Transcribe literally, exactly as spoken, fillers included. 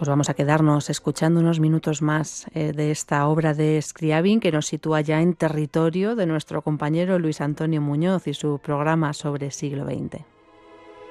Pues vamos a quedarnos escuchando unos minutos más eh, de esta obra de Scriabin, que nos sitúa ya en territorio de nuestro compañero Luis Antonio Muñoz y su programa sobre siglo veinte.